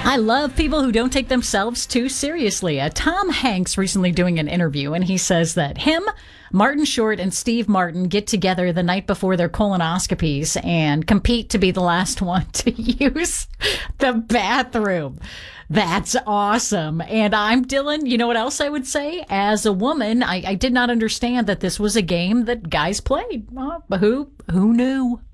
I love people who don't take themselves too seriously. Tom Hanks recently doing an interview, and he says that him, Martin Short, and Steve Martin get together the night before their colonoscopies and compete to be the last one to use the bathroom. That's awesome. And I'm Dylan. You know what else I would say? As a woman, I did not understand that this was a game that guys played. But who knew?